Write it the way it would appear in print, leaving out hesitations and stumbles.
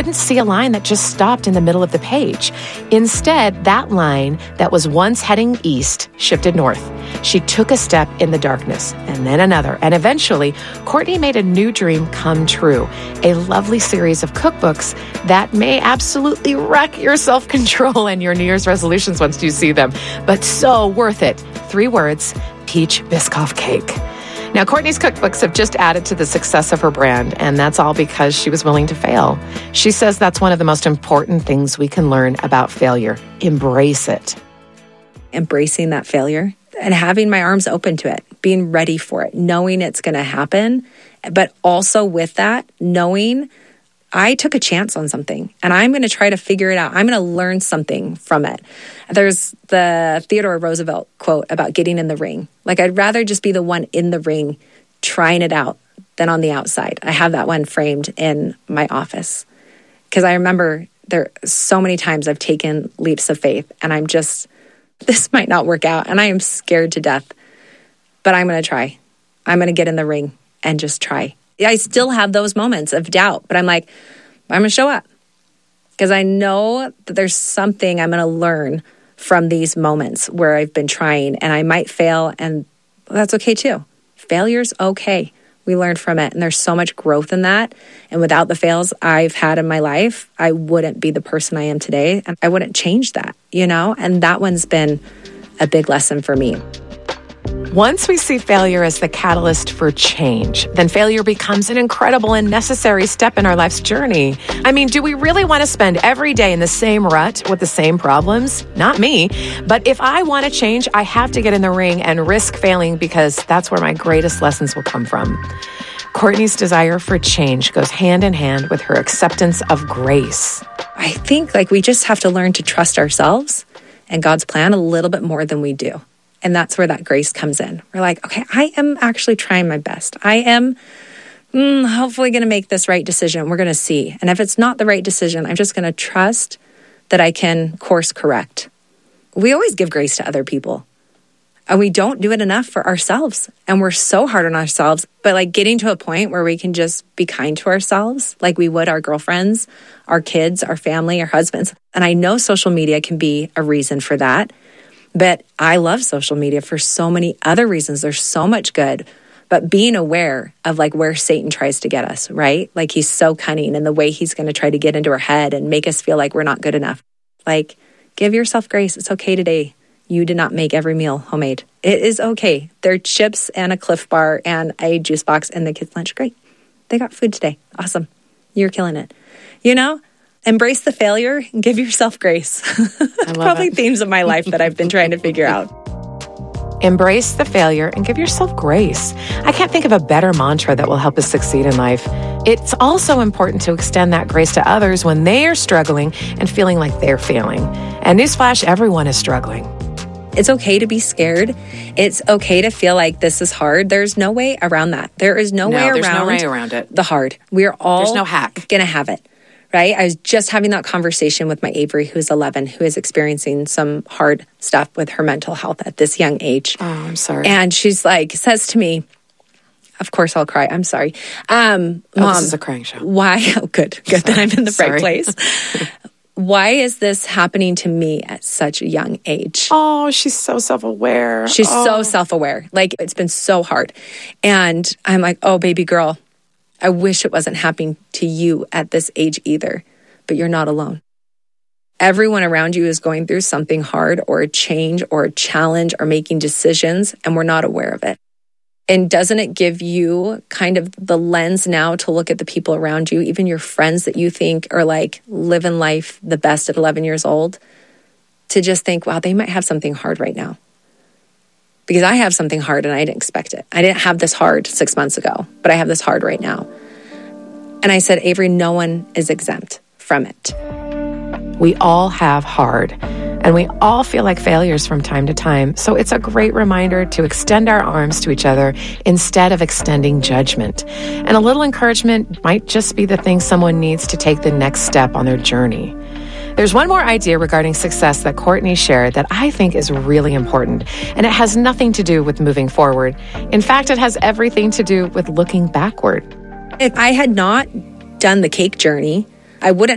couldn't see a line that just stopped in the middle of the page. Instead, that line that was once heading east shifted north. She took a step in the darkness, and then another, and eventually, Courtney made a new dream come true, a lovely series of cookbooks that may absolutely wreck your self-control and your New Year's resolutions once you see them, but so worth it. 3 words, Peach Biscoff Cake. Now, Courtney's cookbooks have just added to the success of her brand, and that's all because she was willing to fail. She says that's one of the most important things we can learn about failure. Embrace it. Embracing that failure and having my arms open to it, being ready for it, knowing it's going to happen, but also with that, knowing I took a chance on something and I'm going to try to figure it out. I'm going to learn something from it. There's the Theodore Roosevelt quote about getting in the ring. Like, I'd rather just be the one in the ring trying it out than on the outside. I have that one framed in my office because I remember there so many times I've taken leaps of faith and I'm just, this might not work out and I am scared to death, but I'm going to try. I'm going to get in the ring and just try. I still have those moments of doubt, but I'm like, I'm going to show up because I know that there's something I'm going to learn from these moments where I've been trying, and I might fail, and that's okay too. Failure's okay. We learn from it, and there's so much growth in that. And without the fails I've had in my life, I wouldn't be the person I am today, and I wouldn't change that, And that one's been a big lesson for me. Once we see failure as the catalyst for change, then failure becomes an incredible and necessary step in our life's journey. I mean, do we really want to spend every day in the same rut with the same problems? Not me. But if I want to change, I have to get in the ring and risk failing because that's where my greatest lessons will come from. Courtney's desire for change goes hand in hand with her acceptance of grace. I think we just have to learn to trust ourselves and God's plan a little bit more than we do. And that's where that grace comes in. We're like, okay, I am actually trying my best. I am hopefully going to make this right decision. We're going to see. And if it's not the right decision, I'm just going to trust that I can course correct. We always give grace to other people. And we don't do it enough for ourselves. And we're so hard on ourselves. But getting to a point where we can just be kind to ourselves like we would our girlfriends, our kids, our family, our husbands. And I know social media can be a reason for that. But I love social media for so many other reasons. There's so much good. But being aware of where Satan tries to get us, right? He's so cunning in the way he's going to try to get into our head and make us feel like we're not good enough. Give yourself grace. It's okay today. You did not make every meal homemade. It is okay. There are chips and a Cliff Bar and a juice box in the kids' lunch. Great. They got food today. Awesome. You're killing it. Embrace the failure and give yourself grace. Probably themes of my life that I've been trying to figure out. Embrace the failure and give yourself grace. I can't think of a better mantra that will help us succeed in life. It's also important to extend that grace to others when they are struggling and feeling like they're failing. And newsflash, everyone is struggling. It's okay to be scared. It's okay to feel like this is hard. There's no way around that. There is no way around it. The hard. We're all There's no hack. Gonna have it. Right? I was just having that conversation with my Avery, who's 11, who is experiencing some hard stuff with her mental health at this young age. Oh, I'm sorry. And she's says to me, of course I'll cry. I'm sorry. Mom, this is a crying show. Why? Oh, good. Good that I'm in the right place. Why is this happening to me at such a young age? Oh, she's so self-aware. She's so self-aware. It's been so hard. And I'm like, oh, baby girl, I wish it wasn't happening to you at this age either, but you're not alone. Everyone around you is going through something hard or a change or a challenge or making decisions, and we're not aware of it. And doesn't it give you kind of the lens now to look at the people around you, even your friends that you think are living life the best at 11 years old, to just think, wow, they might have something hard right now. Because I have something hard and I didn't expect it. I didn't have this hard 6 months ago, but I have this hard right now. And I said, Avery, no one is exempt from it. We all have hard, and we all feel like failures from time to time. So it's a great reminder to extend our arms to each other instead of extending judgment. And a little encouragement might just be the thing someone needs to take the next step on their journey. There's one more idea regarding success that Courtney shared that I think is really important, and it has nothing to do with moving forward. In fact, it has everything to do with looking backward. If I had not done the cake journey, I wouldn't